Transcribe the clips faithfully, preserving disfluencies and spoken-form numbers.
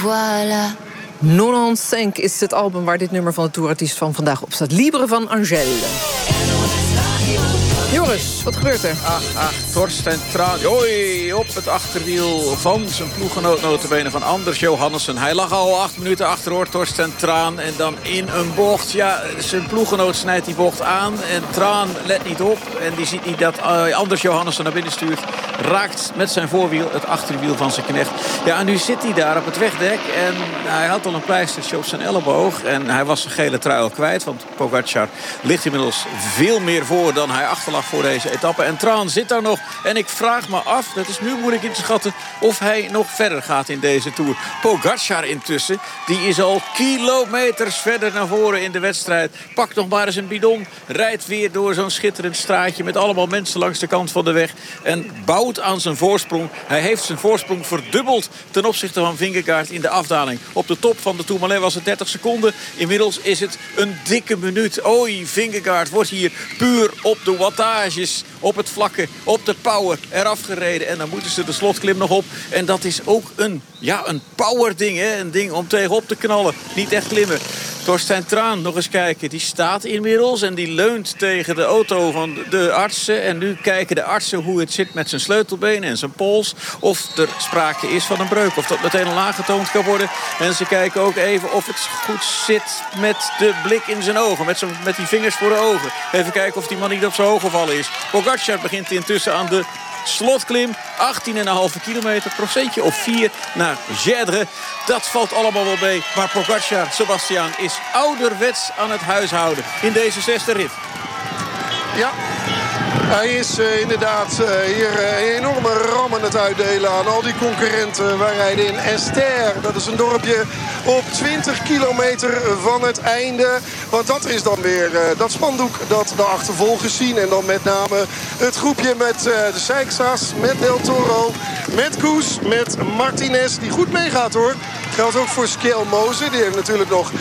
Voilà. negenennegentig is het album waar dit nummer van de tourartiest van vandaag op staat. Libre van Angèle. Joris, wat gebeurt er? Ach, ach, Torsten Traan. Oei, op het achterwiel van zijn ploeggenoot notabene van Anders Johannessen. Hij lag al acht minuten achterhoor, Torsten Traan. En dan in een bocht. Ja, zijn ploeggenoot snijdt die bocht aan. En Traan let niet op. En die ziet niet dat uh, Anders Johannessen naar binnen stuurt. Raakt met zijn voorwiel het achterwiel van zijn knecht. Ja, en nu zit hij daar op het wegdek. En hij had al een pleistertje op zijn elleboog. En hij was zijn gele trui al kwijt. Want Pogačar ligt inmiddels veel meer voor dan hij achterlag voor deze etappe. En Traan zit daar nog. En ik vraag me af, dat is nu moeilijk in te schatten, of hij nog verder gaat in deze Tour. Pogačar intussen, die is al kilometers verder naar voren in de wedstrijd. Pakt nog maar eens een bidon. Rijdt weer door zo'n schitterend straatje met allemaal mensen langs de kant van de weg. En bouwt aan zijn voorsprong. Hij heeft zijn voorsprong verdubbeld ten opzichte van Vingegaard in de afdaling. Op de top van de Tourmalet was het dertig seconden. Inmiddels is het een dikke minuut. Oei, Vingegaard wordt hier puur op de wattages, op het vlakke, op de power eraf gereden. En dan moeten ze de slotklim nog op. En dat is ook een, ja, een power ding, hè? Een ding om tegenop te knallen. Niet echt klimmen. Torsten Traan, nog eens kijken. Die staat inmiddels en die leunt tegen de auto van de artsen. En nu kijken de artsen hoe het zit met zijn sleutelbeen en zijn pols. Of er sprake is van een breuk. Of dat meteen laag getoond kan worden. En ze kijken ook even of het goed zit met de blik in zijn ogen. Met, zijn, met die vingers voor de ogen. Even kijken of die man niet op zijn ogen gevallen is. Pogačar begint intussen aan de slotklim. achttien komma vijf kilometer, procentje of vier naar Gèdre. Dat valt allemaal wel mee. Maar Pogačar, Sebastian, is ouderwets aan het huishouden in deze zesde rit. Ja, hij is uh, inderdaad uh, hier uh, een enorme ram aan het uitdelen aan al die concurrenten. Wij rijden in Ester. Dat is een dorpje op twintig kilometer van het einde. Want dat is dan weer uh, dat spandoek dat de achtervolgers zien. En dan met name het groepje met uh, de Seixas, met Del Toro, met Koes, met Martinez. Die goed meegaat hoor. Geldt ook voor Skelmose. Die heeft natuurlijk nog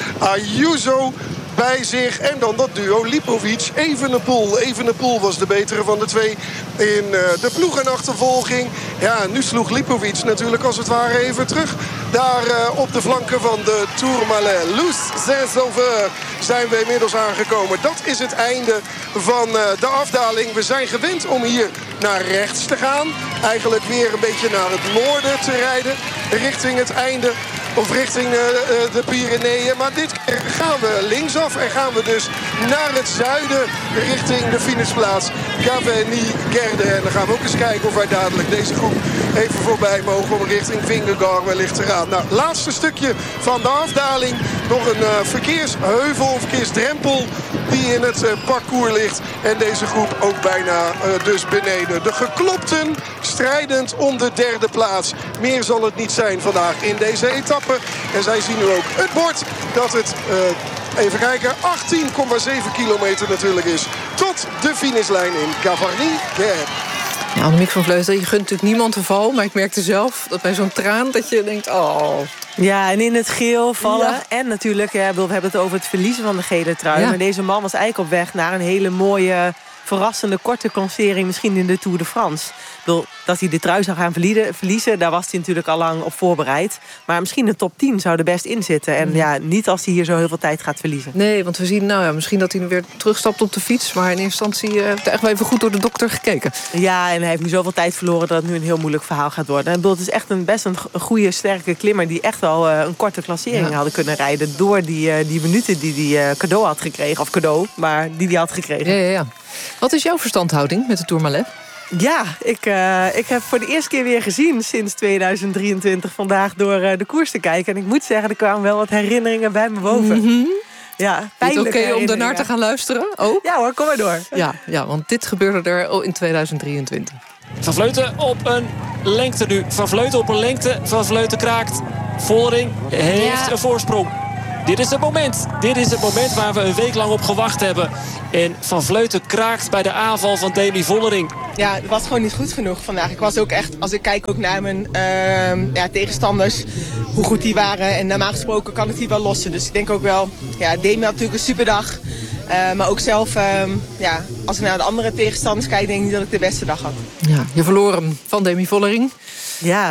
Ayuso bij zich. En dan dat duo Lipovic, Evenepoel. Evenepoel was de betere van de twee in uh, de ploegenachtervolging. Ja, nu sloeg Lipovic natuurlijk als het ware even terug. Daar uh, op de flanken van de Tourmalet. Loes Saint-Sauveur zijn we inmiddels aangekomen. Dat is het einde van uh, de afdaling. We zijn gewend om hier naar rechts te gaan. Eigenlijk weer een beetje naar het noorden te rijden. Richting het einde. Of richting uh, de Pyreneeën. Maar dit keer gaan we linksaf. En gaan we dus naar het zuiden. Richting de finishplaats Cavigny-Gerde. En dan gaan we ook eens kijken of wij dadelijk deze groep even voorbij mogen. Om richting Vingegaard wellicht te gaan. Nou, laatste stukje van de afdaling. Nog een uh, verkeersheuvel of verkeersdrempel die in het uh, parcours ligt. En deze groep ook bijna uh, dus beneden. De geklopten strijdend om de derde plaats. Meer zal het niet zijn vandaag in deze etappe. En zij zien nu ook het bord dat het, uh, even kijken, achttien komma zeven kilometer natuurlijk is. Tot de finishlijn in Cavigny-Gerde. Ja, Annemiek van Vleuten, je gunt natuurlijk niemand te val. Maar ik merkte zelf dat bij zo'n traan dat je denkt, oh. Ja, en in het geel vallen. Ja. En natuurlijk, ja, we hebben het over het verliezen van de gele trui. Ja. Maar deze man was eigenlijk op weg naar een hele mooie, verrassende korte klassering. Misschien in de Tour de France. Ik bedoel, dat hij de trui zou gaan verliezen, daar was hij natuurlijk al lang op voorbereid. Maar misschien de top tien zou er best in zitten. En ja, niet als hij hier zo heel veel tijd gaat verliezen. Nee, want we zien, nou ja, misschien dat hij weer terugstapt op de fiets. Maar in eerste instantie uh, heeft hij echt wel even goed door de dokter gekeken. Ja, en hij heeft nu zoveel tijd verloren dat het nu een heel moeilijk verhaal gaat worden. En ik bedoel, het is echt een best een goede, sterke klimmer die echt wel uh, een korte klassering ja. hadden kunnen rijden. Door die, uh, die minuten die hij uh, cadeau had gekregen. Of cadeau, maar die hij had gekregen. Ja, ja, ja. Wat is jouw verstandhouding met de Tourmalet? Ja, ik, uh, ik heb voor de eerste keer weer gezien sinds tweeduizend drieëntwintig vandaag door uh, de koers te kijken. En ik moet zeggen, er kwamen wel wat herinneringen bij me boven. Mm-hmm. Ja, pijnlijke Is het oké om daarnaar te gaan luisteren? Oh? Ja hoor, kom maar door. Ja, ja, want dit gebeurde er in tweeduizend drieëntwintig. Van Vleuten op een lengte nu. Van Vleuten op een lengte. Van Vleuten kraakt. Vollering heeft ja. een voorsprong. Dit is het moment. Dit is het moment waar we een week lang op gewacht hebben. En Van Vleuten kraakt bij de aanval van Demi Vollering. Ja, het was gewoon niet goed genoeg vandaag. Ik was ook echt, als ik kijk ook naar mijn uh, ja, tegenstanders, hoe goed die waren. En normaal gesproken kan het hier wel lossen. Dus ik denk ook wel, ja, Demi had natuurlijk een superdag. Uh, maar ook zelf, uh, ja, als ik naar de andere tegenstanders kijk, denk ik niet dat ik de beste dag had. Ja, je verloor hem van Demi Vollering. Ja.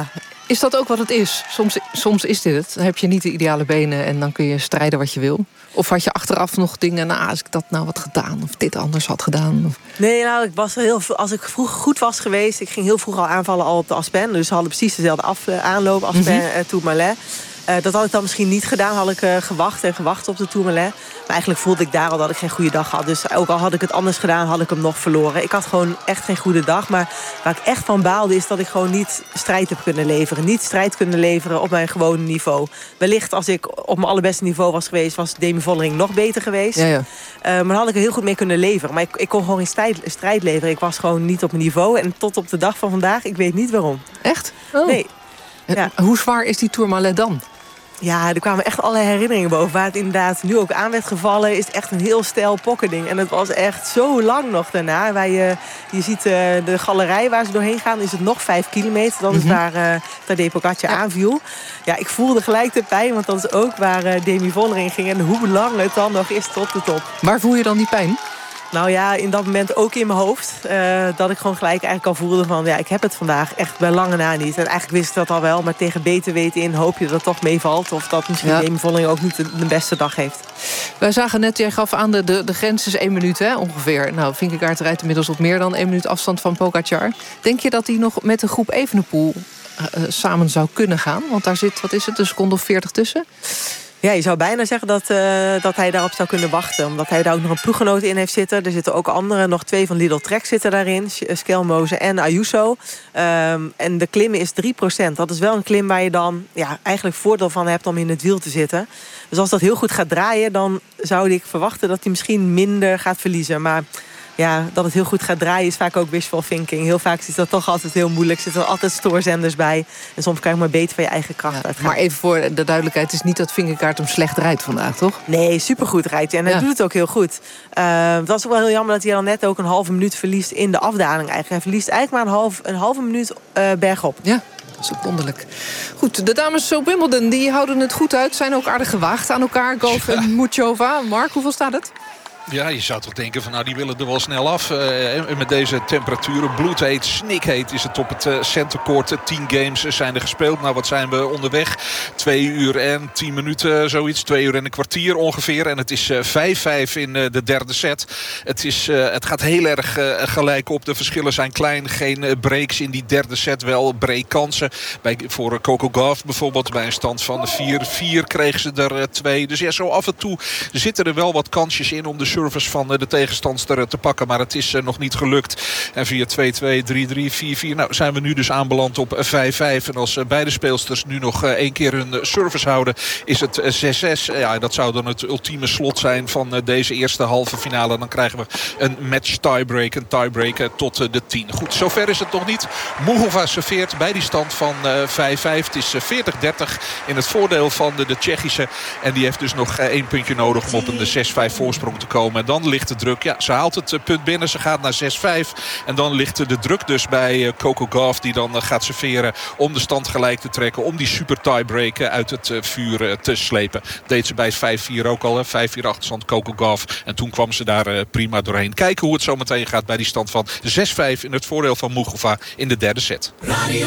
Is dat ook wat het is? Soms, soms is dit het. Dan heb je niet de ideale benen en dan kun je strijden wat je wil. Of had je achteraf nog dingen, nou, als ik dat nou had gedaan... of dit anders had gedaan? Of... Nee, nou, ik was heel, als ik vroeg goed was geweest... ik ging heel vroeg al aanvallen al op de Aspen. Dus ze hadden precies dezelfde af, aanloop, Aspen en mm-hmm. uh, Tourmalet. Uh, dat had ik dan misschien niet gedaan. Had ik uh, gewacht en gewacht op de Tourmalet. Maar eigenlijk voelde ik daar al dat ik geen goede dag had. Dus ook al had ik het anders gedaan, had ik hem nog verloren. Ik had gewoon echt geen goede dag. Maar waar ik echt van baalde is dat ik gewoon niet strijd heb kunnen leveren. Niet strijd kunnen leveren op mijn gewone niveau. Wellicht als ik op mijn allerbeste niveau was geweest... was Demi Vollering nog beter geweest. Ja, ja. Uh, maar dan had ik er heel goed mee kunnen leveren. Maar ik, ik kon gewoon geen strijd, strijd leveren. Ik was gewoon niet op mijn niveau. En tot op de dag van vandaag, ik weet niet waarom. Echt? Oh. Nee. Ja. Hoe zwaar is die Tourmalet dan? Ja, er kwamen echt allerlei herinneringen boven. Waar het inderdaad nu ook aan werd gevallen... is echt een heel steil pokkerding. En het was echt zo lang nog daarna. Waar je, je ziet uh, de galerij waar ze doorheen gaan... is het nog vijf kilometer. Dat is mm-hmm. waar uh, Tadej Pogacar ja. aanviel. Ja, ik voelde gelijk de pijn. Want dat is ook waar uh, Demi Vollering ging. En hoe lang het dan nog is tot de top. Waar voel je dan die pijn? Nou ja, in dat moment ook in mijn hoofd. Uh, dat ik gewoon gelijk eigenlijk al voelde van... ja, ik heb het vandaag echt bij lange na niet. En eigenlijk wist ik dat al wel. Maar tegen beter weten in hoop je dat het toch meevalt. Of dat misschien ja. Demi Vollering ook niet de, de beste dag heeft. Wij zagen net, jij gaf aan, de, de, de grens is één minuut hè, ongeveer. Nou, Vingegaard rijdt inmiddels op meer dan één minuut afstand van Pogacar. Denk je dat hij nog met de groep Evenepoel uh, samen zou kunnen gaan? Want daar zit, wat is het, een seconde of veertig tussen? Ja, je zou bijna zeggen dat, uh, dat hij daarop zou kunnen wachten. Omdat hij daar ook nog een ploeggenoot in heeft zitten. Er zitten ook anderen, nog twee van Lidl Trek zitten daarin. Skelmoze en Ayuso. Um, en de klimmen is drie procent. Dat is wel een klim waar je dan ja, eigenlijk voordeel van hebt om in het wiel te zitten. Dus als dat heel goed gaat draaien, dan zou ik verwachten dat hij misschien minder gaat verliezen. Maar ja, dat het heel goed gaat draaien is vaak ook wishful thinking. Heel vaak is dat toch altijd heel moeilijk. Er zitten altijd stoorzenders bij. En soms kan je maar beter van je eigen kracht ja, uitgaan. Maar even voor de duidelijkheid, het is niet dat Vingegaard hem slecht rijdt vandaag, toch? Nee, supergoed rijdt hij. En hij ja. doet het ook heel goed. Uh, het was ook wel heel jammer dat hij dan net ook een halve minuut verliest in de afdaling. Eigenlijk. Hij verliest eigenlijk maar een, half, een halve minuut uh, bergop. Ja. Dat is ook wonderlijk. Goed, de dames op Wimbledon die houden het goed uit. Zijn ook aardig gewaagd aan elkaar. Gauff ja. en Muchova. Mark, hoeveel staat het? Ja, je zou toch denken van nou die willen er wel snel af. Uh, met deze temperaturen. Bloedheet, snikheet is het op het uh, centercourt. tien games zijn er gespeeld. Nou, wat zijn we onderweg? Twee uur en tien minuten, zoiets. Twee uur en een kwartier ongeveer. En het is vijf vijf uh, in uh, de derde set. Het, is, uh, het gaat heel erg uh, gelijk op. De verschillen zijn klein. Geen uh, breaks in die derde set. Wel breakkansen. Bij, voor uh, Coco Gauff bijvoorbeeld. Bij een stand van vier vier kregen ze er uh, twee. Dus ja, zo af en toe zitten er wel wat kansjes in om de service van de tegenstandster te pakken. Maar het is nog niet gelukt. En via twee twee, drie drie, vier vier nou, zijn we nu dus aanbeland op vijf vijf. En als beide speelsters nu nog één keer hun service houden, is het zes zes. Ja, dat zou dan het ultieme slot zijn van deze eerste halve finale. Dan krijgen we een match tiebreak. Een tiebreak tot de tien. Goed, zover is het nog niet. Muchova serveert bij die stand van vijf vijf. Het is veertig dertig in het voordeel van de, de Tsjechische. En die heeft dus nog één puntje nodig om op een zes vijf voorsprong te komen. En dan ligt de druk. Ja, ze haalt het punt binnen. Ze gaat naar zes vijf. En dan ligt de druk dus bij Coco Gauff. Die dan gaat serveren om de stand gelijk te trekken. Om die super tiebreak uit het vuur te slepen. Deed ze bij vijf vier ook al. vijf vier achterstand Coco Gauff. En toen kwam ze daar prima doorheen. Kijken hoe het zo meteen gaat bij die stand van zes vijf in het voordeel van Muchova in de derde set. Radio